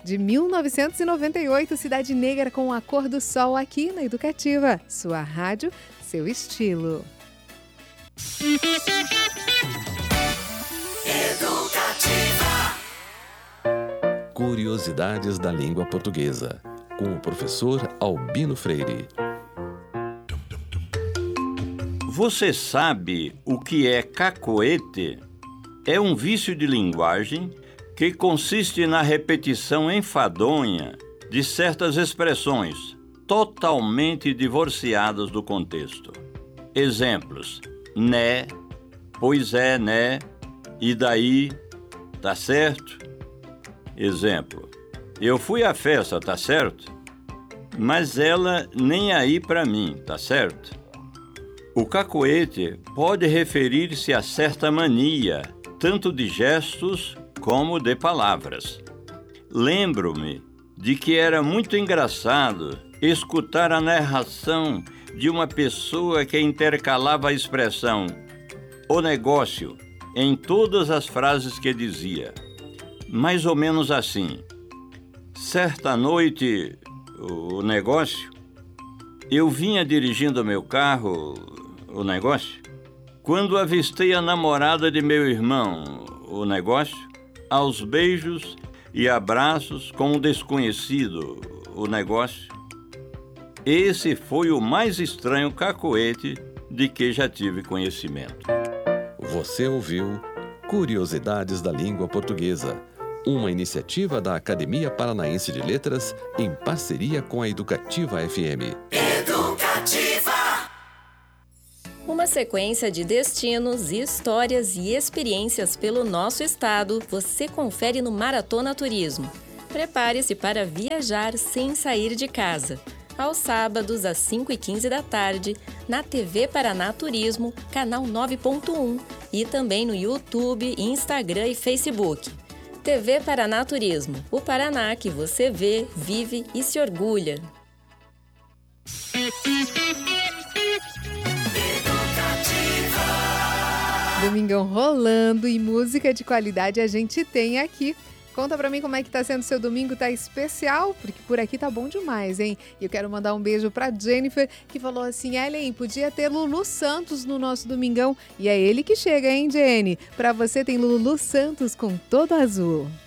de 1998, Cidade Negra com A Cor do Sol aqui na Educativa. Sua rádio, seu estilo. Educativa. Curiosidades da língua portuguesa, com o professor Albino Freire. Você sabe o que é cacoete? É um vício de linguagem que consiste na repetição enfadonha de certas expressões totalmente divorciadas do contexto. Exemplos: né, pois é, né, e daí, tá certo? Exemplo: eu fui à festa, tá certo? Mas ela nem aí pra mim, tá certo? O cacoete pode referir-se a certa mania, tanto de gestos como de palavras. Lembro-me de que era muito engraçado escutar a narração de uma pessoa que intercalava a expressão "o negócio" em todas as frases que dizia. Mais ou menos assim: certa noite, o negócio, eu vinha dirigindo meu carro, o negócio, quando avistei a namorada de meu irmão, o negócio, aos beijos e abraços com um desconhecido, o negócio. Esse foi o mais estranho cacoete de que já tive conhecimento. Você ouviu Curiosidades da Língua Portuguesa, uma iniciativa da Academia Paranaense de Letras em parceria com a Educativa FM. Educativa. Uma sequência de destinos, histórias e experiências pelo nosso estado você confere no Maratona Turismo. Prepare-se para viajar sem sair de casa. Aos sábados, às 5h15 da tarde, na TV Paraná Turismo, canal 9.1 e também no YouTube, Instagram e Facebook. TV Paraná Turismo, o Paraná que você vê, vive e se orgulha. Domingão rolando e música de qualidade a gente tem aqui. Conta pra mim como é que tá sendo seu domingo, tá especial? Porque por aqui tá bom demais, hein? E eu quero mandar um beijo pra Jennifer, que falou assim: Ellen, podia ter Lulu Santos no nosso domingão. E é ele que chega, hein, Jenny? Pra você tem Lulu Santos com Todo Azul.